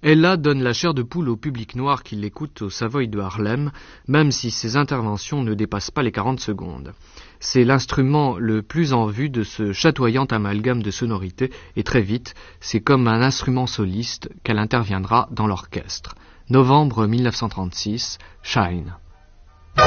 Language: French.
Ella donne la chair de poule au public noir qui l'écoute au Savoy de Harlem, même si ses interventions ne dépassent pas les 40 secondes. C'est l'instrument le plus en vue de ce chatoyant amalgame de sonorités, et très vite, c'est comme un instrument soliste qu'elle interviendra dans l'orchestre. Novembre 1936, Shine.